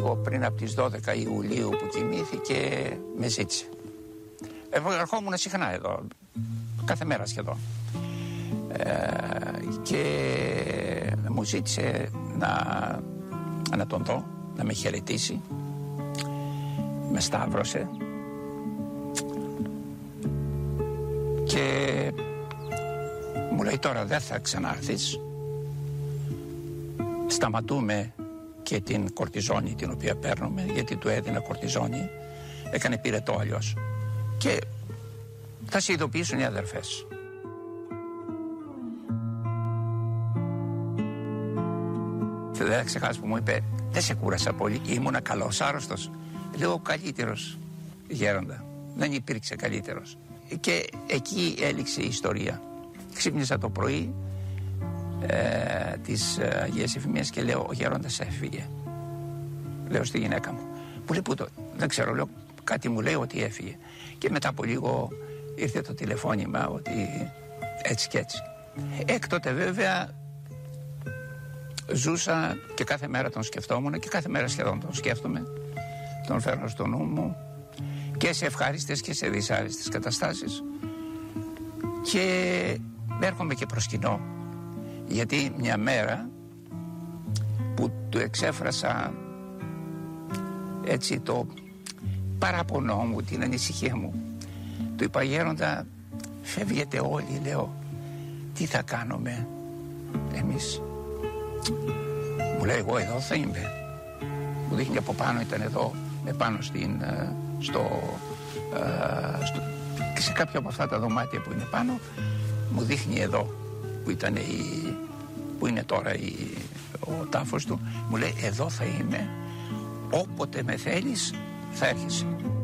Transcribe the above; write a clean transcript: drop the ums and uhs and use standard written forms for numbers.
λίγο πριν από τις 12 Ιουλίου που κοιμήθηκε, με ζήτησε. Ερχόμουν συχνά εδώ, κάθε μέρα σχεδόν. Και μου ζήτησε να τον δω, να με χαιρετήσει. Με σταύρωσε και μου λέει, τώρα δεν θα ξανάρθεις, σταματούμε και την κορτιζόνη την οποία παίρνουμε, γιατί του έδινα κορτιζόνη, έκανε πυρετό αλλιώς, και θα σε ειδοποιήσουν οι αδερφές. Δεν θα ξεχάσω που μου είπε, δεν σε κούρασα πολύ, ήμουνα καλός άρρωστος. Λέω, καλύτερος γέροντα, δεν υπήρξε καλύτερος. Και εκεί έληξε η ιστορία. Ξύπνησα το πρωί της Αγίας Εφημίας και λέω, ο γέροντας έφυγε. Λέω στη γυναίκα μου, που λέει, δεν ξέρω, λέω, κάτι μου λέει ότι έφυγε. Και μετά από λίγο ήρθε το τηλεφώνημα ότι έτσι και έτσι. Έκτοτε βέβαια ζούσα και κάθε μέρα τον σκεφτόμουν και κάθε μέρα σχεδόν τον σκέφτομαι. Τον φέρνω στο νου μου και σε ευχάριστες και σε δυσάρεστες καταστάσεις, και έρχομαι και προσκυνώ, γιατί μια μέρα που του εξέφρασα έτσι το παράπονό μου, την ανησυχία μου, του είπα, γέροντα, φεύγετε όλοι, λέω, τι θα κάνουμε εμείς? Μου λέει, εγώ εδώ θα είμαι. Μου δείχνει από πάνω, ήταν εδώ επάνω και σε κάποια από αυτά τα δωμάτια που είναι πάνω, μου δείχνει εδώ που είναι τώρα ο τάφος του. Μου λέει, εδώ θα είμαι, όποτε με θέλεις θα έρχεσαι.